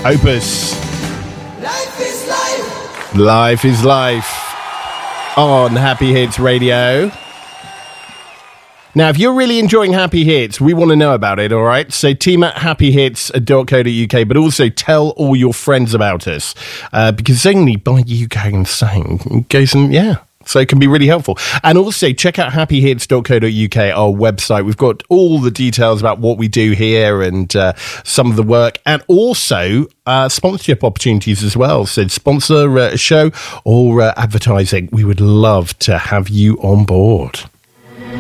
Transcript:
Opus. Life is life. Life is life on Happy Hits Radio. Now, if you're really enjoying Happy Hits, we want to know about it, all right? So team at happyhits.co.uk, but also tell all your friends about us, because only by you going and saying goes and, yeah. So it can be really helpful. And also check out happyhits.co.uk, our website. We've got all the details about what we do here and some of the work, and also sponsorship opportunities as well. So sponsor a show or advertising. We would love to have you on board.